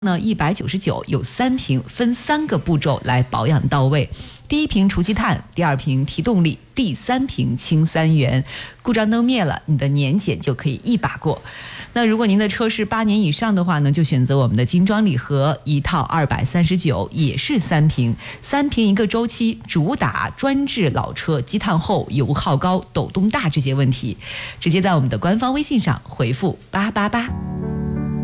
呢199，有3瓶，分3个步骤来保养到位。第1瓶除积碳，第2瓶提动力，第3瓶清3元。故障灯灭了，你的年检就可以一把过。那如果您的车是8年以上的话呢，就选择我们的精装礼盒，一套239，也是3瓶，3瓶一个周期，主打专治老车积碳厚、油耗高、抖动大这些问题。直接在我们的官方微信上回复888。